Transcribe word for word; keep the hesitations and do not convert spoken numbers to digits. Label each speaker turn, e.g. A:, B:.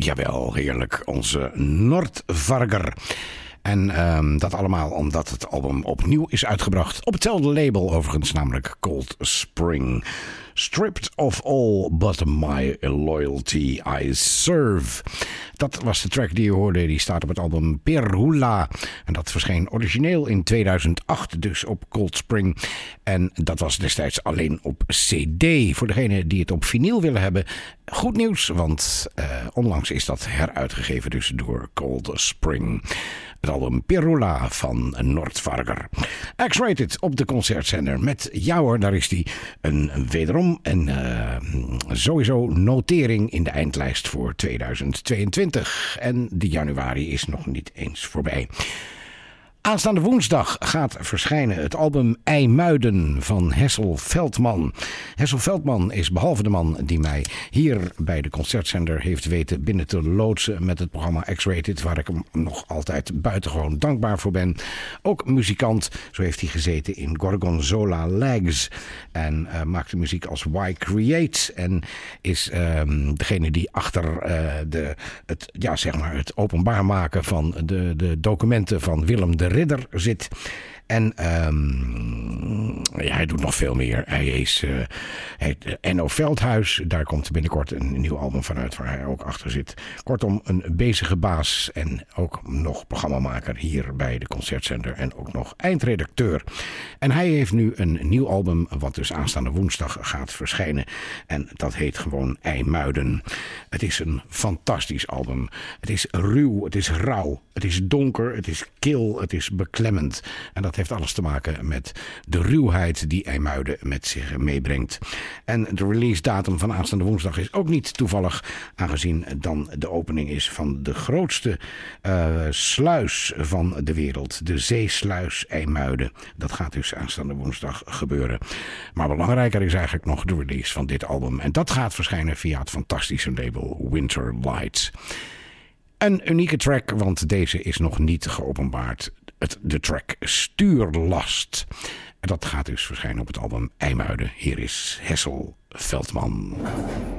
A: Jawel, heerlijk. Onze Noordvarger. En um, dat allemaal omdat het album opnieuw is uitgebracht. Op hetzelfde label overigens, namelijk Cold Spring. Stripped of all but my loyalty I serve. Dat was de track die je hoorde. Die staat op het album Perhula. En dat verscheen origineel in tweeduizend acht, dus op Cold Spring. En dat was destijds alleen op C D. Voor degenen die het op vinyl willen hebben. Goed nieuws, want uh, onlangs is dat heruitgegeven dus door Cold Spring. Het album Perhula van Noordvarger. X-Rated op de concertzender. Met jou hoor, daar is die. Een, een wederom een uh, sowieso notering in de eindlijst voor tweeduizend tweeëntwintig. En de januari is nog niet eens voorbij. Aanstaande woensdag gaat verschijnen het album IJmuiden van Hessel Veldman. Hessel Veldman is behalve de man die mij hier bij de concertzender heeft weten binnen te loodsen met het programma X-Rated, waar ik hem nog altijd buitengewoon dankbaar voor ben. Ook muzikant, zo heeft hij gezeten in Gorgonzola Legs en uh, maakt de muziek als Why Create en is uh, degene die achter uh, de, het, ja, zeg maar het openbaar maken van de, de documenten van Willem de Ridder zit. En um, ja, hij doet nog veel meer. Hij is uh, hij, uh, N O Veldhuis. Daar komt binnenkort een nieuw album van uit waar hij ook achter zit. Kortom, een bezige baas en ook nog programmamaker hier bij de concertzender. En ook nog eindredacteur. En hij heeft nu een nieuw album wat dus aanstaande woensdag gaat verschijnen. En dat heet gewoon IJmuiden. Het is een fantastisch album. Het is ruw, het is rauw, het is donker, het is kil, het is beklemmend. En dat heeft alles te maken met de ruwheid die IJmuiden met zich meebrengt. En de release datum van aanstaande woensdag is ook niet toevallig, aangezien dan de opening is van de grootste uh, sluis van de wereld. De zeesluis IJmuiden. Dat gaat dus aanstaande woensdag gebeuren. Maar belangrijker is eigenlijk nog de release van dit album. En dat gaat verschijnen via het fantastische label Winter Lights. Een unieke track, want deze is nog niet geopenbaard. Het, de track Stuurlast. En dat gaat dus verschijnen op het album IJmuiden. Hier is Hessel Veldman.